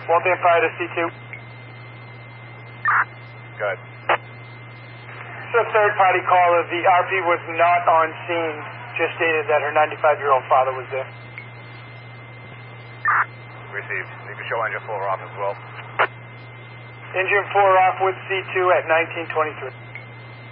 Won't they fire to C2? Good. So third-party caller, the RP was not on scene, just stated that her 95-year-old father was there. Received. You can show engine 4 off as well. Engine 4 off with C2 at 1923.